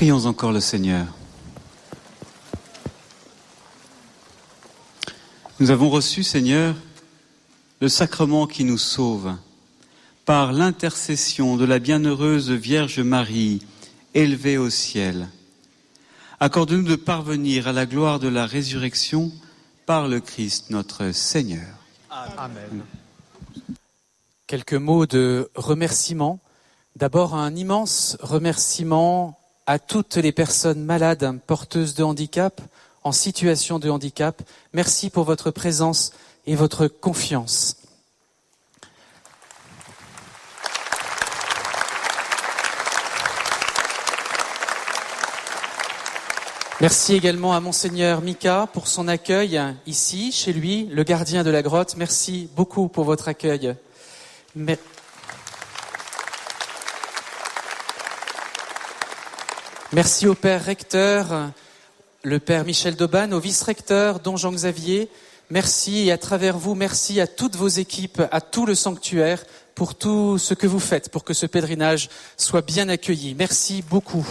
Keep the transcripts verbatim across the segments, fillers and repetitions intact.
Prions encore le Seigneur. Nous avons reçu, Seigneur, le sacrement qui nous sauve. Par l'intercession de la bienheureuse Vierge Marie, élevée au ciel. Accorde-nous de parvenir à la gloire de la résurrection par le Christ notre Seigneur. Amen. Quelques mots de remerciement. D'abord, un immense remerciement à toutes les personnes malades, porteuses de handicap, en situation de handicap. Merci pour votre présence et votre confiance. Merci également à Monseigneur Mika pour son accueil ici, chez lui, le gardien de la grotte. Merci beaucoup pour votre accueil. Mais... Merci au Père recteur, le Père Michel Dauban, au vice-recteur, Don Jean-Xavier. Merci et à travers vous, merci à toutes vos équipes, à tout le sanctuaire pour tout ce que vous faites pour que ce pèlerinage soit bien accueilli. Merci beaucoup.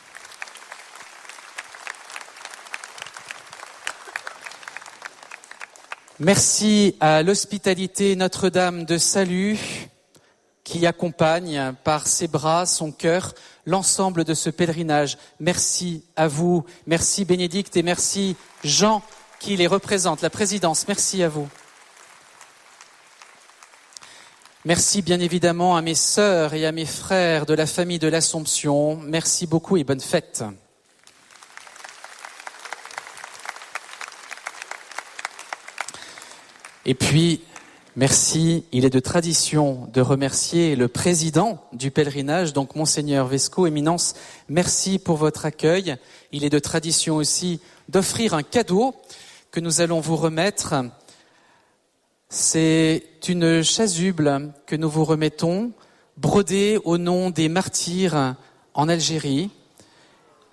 Merci à l'hospitalité Notre-Dame de Salut qui accompagne par ses bras, son cœur, l'ensemble de ce pèlerinage. Merci à vous, merci Bénédicte et merci Jean qui les représente, la présidence. Merci à vous. Merci bien évidemment à mes sœurs et à mes frères de la famille de l'Assomption. Merci beaucoup et bonne fête. Et puis, merci, il est de tradition de remercier le président du pèlerinage, donc Monseigneur Vesco, Éminence, merci pour votre accueil. Il est de tradition aussi d'offrir un cadeau que nous allons vous remettre. C'est une chasuble que nous vous remettons, brodée au nom des martyrs en Algérie.